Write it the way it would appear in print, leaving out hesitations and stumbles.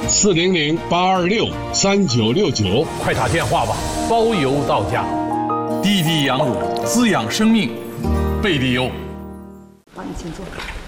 400-826-3969， 快打电话吧，包邮到家。 滴滴羊乳滋养生命，贝利优。 好，你请坐。